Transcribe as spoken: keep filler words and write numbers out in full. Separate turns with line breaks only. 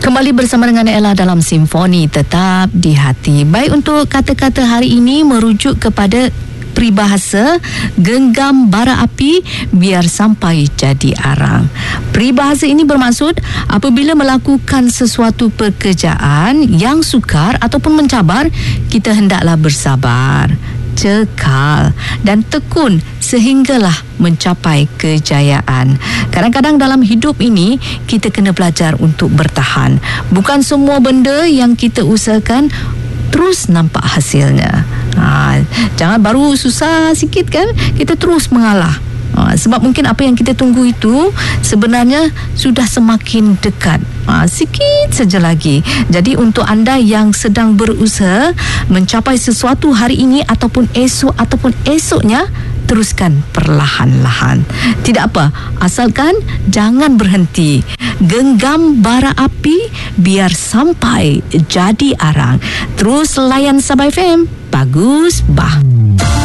Kembali bersama dengan Ella dalam Simfoni Tetap di Hati. Baik, untuk kata-kata hari ini merujuk kepada peribahasa genggam bara api biar sampai jadi arang. Peribahasa ini bermaksud apabila melakukan sesuatu pekerjaan yang sukar ataupun mencabar, kita hendaklah bersabar, cekal dan tekun sehinggalah mencapai kejayaan. Kadang-kadang dalam hidup ini kita kena belajar untuk bertahan. Bukan semua benda yang kita usahakan terus nampak hasilnya. Ha, jangan baru susah sikit kan kita terus mengalah. Ha, sebab mungkin apa yang kita tunggu itu sebenarnya sudah semakin dekat. Ha, sikit saja lagi. Jadi untuk anda yang sedang berusaha mencapai sesuatu hari ini ataupun esok ataupun esoknya, teruskan perlahan-lahan. Tidak apa, asalkan jangan berhenti. Genggam bara api biar sampai jadi arang. Terus layan Sabah F M. Bagus bah.